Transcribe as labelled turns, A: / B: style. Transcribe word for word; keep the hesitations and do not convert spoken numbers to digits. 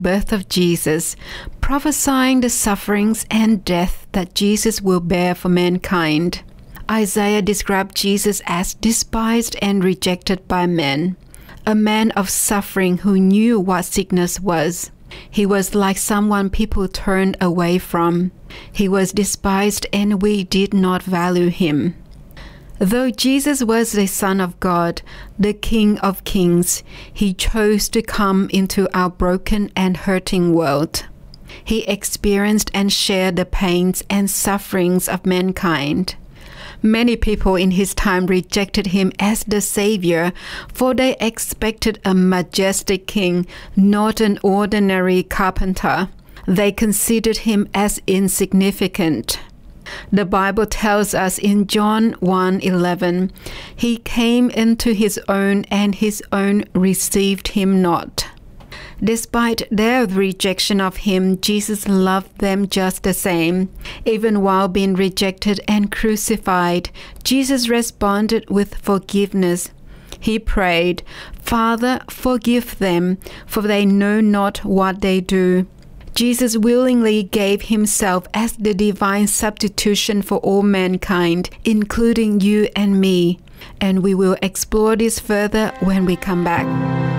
A: birth of Jesus, prophesying the sufferings and death that Jesus will bear for mankind. Isaiah described Jesus as despised and rejected by men, a man of suffering who knew what sickness was. He was like someone people turned away from. He was despised and we did not value him. Though Jesus was the Son of God, the King of Kings, he chose to come into our broken and hurting world. He experienced and shared the pains and sufferings of mankind. Many people in his time rejected him as the Savior, for they expected a majestic king, not an ordinary carpenter. They considered him as insignificant. The Bible tells us in John one eleven, "He came into his own, and his own received him not." Despite their rejection of him, Jesus loved them just the same. Even while being rejected and crucified, Jesus responded with forgiveness. He prayed, "Father, forgive them, for they know not what they do." Jesus willingly gave himself as the divine substitution for all mankind, including you and me. And we will explore this further when we come back.